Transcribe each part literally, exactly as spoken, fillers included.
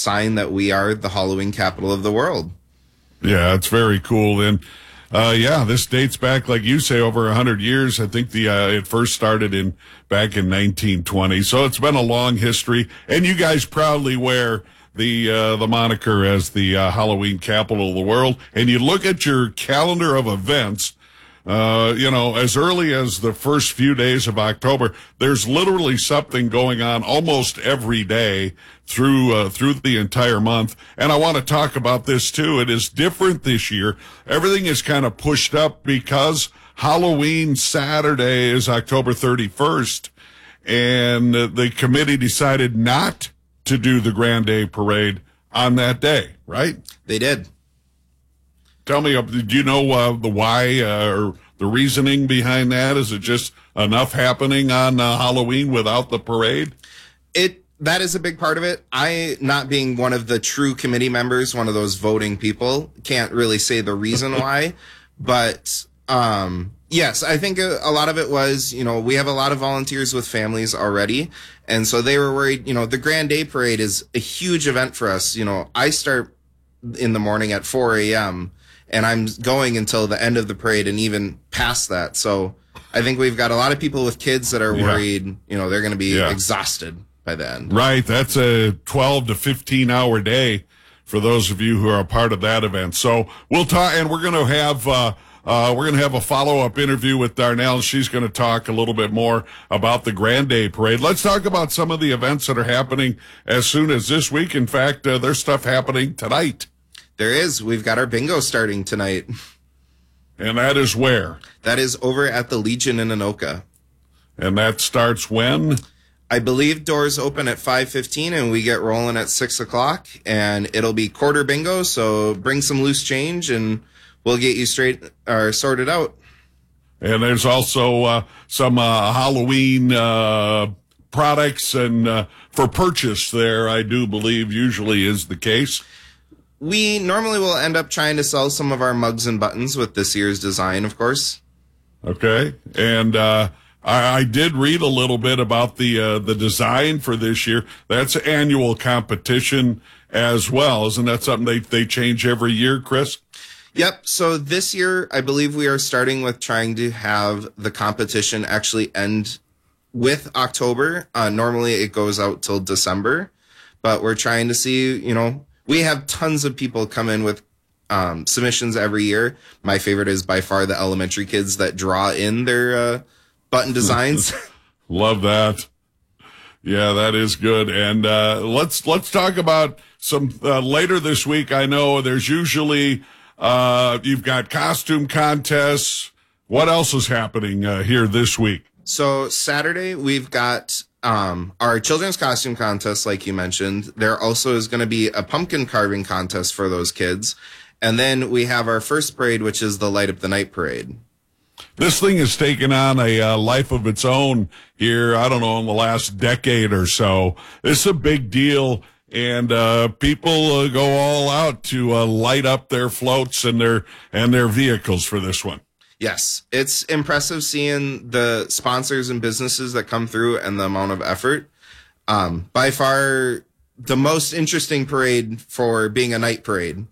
sign that we are the Halloween capital of the world. Yeah, it's very cool. And uh, yeah, this dates back, like you say, over a hundred years. I think the uh, it first started in back in nineteen twenty. So it's been a long history. And you guys proudly wear the uh, the moniker as the uh, Halloween capital of the world. And you look at your calendar of events. Uh, you know, as early as the first few days of October, there's literally something going on almost every day through, uh, through the entire month. And I want to talk about this too. It is different this year. Everything is kind of pushed up because Halloween Saturday is October thirty-first. And uh, the committee decided not to do the Grand Day Parade on that day, right? They did. Tell me, do you know uh, the why uh, or the reasoning behind that? Is it just enough happening on uh, Halloween without the parade? It that is a big part of it. I, not being one of the true committee members, one of those voting people, can't really say the reason why. But um, yes, I think a, a lot of it was, you know, we have a lot of volunteers with families already. And so they were worried, you know, the Grand Day Parade is a huge event for us. You know, I start in the morning at four a.m., and I'm going until the end of the parade and even past that. So I think we've got a lot of people with kids that are worried, yeah. you know, they're going to be yeah. exhausted by the end. Right. That's a twelve to fifteen hour day for those of you who are a part of that event. So we'll talk, and we're going to have, uh, uh, we're going to have a follow-up interview with Darnell. She's going to talk a little bit more about the Grand Day Parade. Let's talk about some of the events that are happening as soon as this week. In fact, uh, there's stuff happening tonight. There is. We've got our bingo starting tonight. And that is where? That is over at the Legion in Anoka. And that starts when? I believe doors open at five fifteen and we get rolling at six o'clock. And it'll be quarter bingo, so bring some loose change and we'll get you straight or sorted out. And there's also uh, some uh, Halloween uh, products and uh, for purchase there, I do believe usually is the case. We normally will end up trying to sell some of our mugs and buttons with this year's design, of course. Okay. And uh, I, I did read a little bit about the uh, the design for this year. That's an annual competition as well. Isn't that something they, they change every year, Chris? Yep. So this year, I believe we are starting with trying to have the competition actually end with October. Uh, normally it goes out till December, but we're trying to see, you know, we have tons of people come in with um, submissions every year. My favorite is by far the elementary kids that draw in their uh, button designs. Love that. Yeah, that is good. And uh, let's let's talk about some uh, later this week. I know there's usually uh, you've got costume contests. What else is happening uh, here this week? So Saturday we've got Um, our children's costume contest, like you mentioned. There also is going to be a pumpkin carving contest for those kids. And then we have our first parade, which is the Light Up the Night Parade. This thing has taken on a uh, life of its own here, I don't know, in the last decade or so. It's a big deal, and uh, people uh, go all out to uh, light up their floats and their and their vehicles for this one. Yes, it's impressive seeing the sponsors and businesses that come through and the amount of effort. Um, by far, the most interesting parade for being a night parade.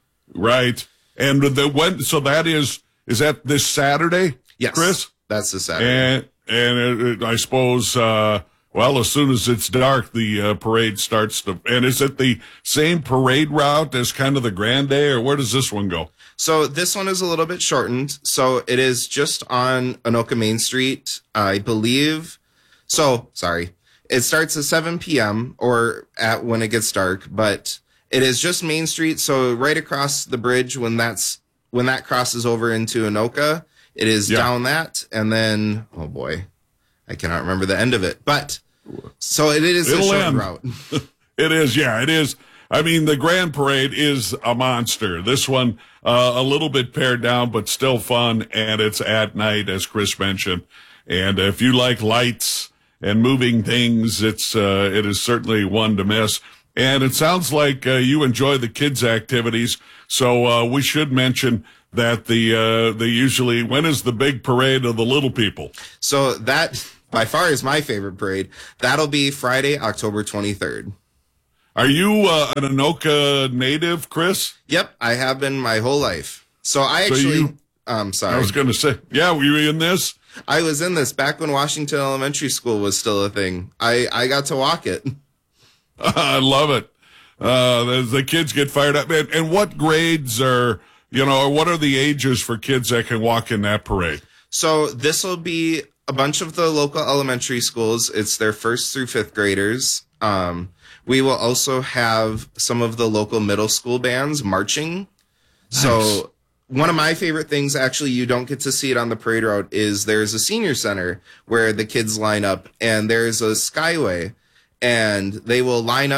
Right. And the when so that is is that this Saturday? Yes, Chris? That's the Saturday. And and it, it, I suppose uh, well, as soon as it's dark, the uh, parade starts to. And is it the same parade route as kind of the Grand Day, or where does this one go? So this one is a little bit shortened. So it is just on Anoka Main Street, I believe. So, sorry. It starts at seven p.m. or at when it gets dark, but it is just Main Street. So right across the bridge when that's when that crosses over into Anoka, it is yeah. down that. And then, oh boy, I cannot remember the end of it. But so it is It'll a short end. route. It is, yeah, it is. I mean, the Grand Parade is a monster. This one, uh, a little bit pared down, but still fun. And it's at night, as Chris mentioned. And if you like lights and moving things, it's, uh, it is certainly one to miss. And it sounds like, uh, you enjoy the kids' activities. So, uh, we should mention that the, uh, they usually, when is the big parade of the little people? So that by far is my favorite parade. That'll be Friday, October twenty-third. Are you uh, an Anoka native, Chris? Yep, I have been my whole life. So I So actually, you- um, sorry, I was going to say, yeah, were you in this? I was in this back when Washington Elementary School was still a thing. I, I got to walk it. I love it. Uh, the, the kids get fired up. And, and what grades are, you know, or what are the ages for kids that can walk in that parade? So this will be a bunch of the local elementary schools. It's their first through fifth graders. Um, we will also have some of the local middle school bands marching. Nice. So one of my favorite things, actually, you don't get to see it on the parade route, is there's a senior center where the kids line up, and there's a skyway, and they will line up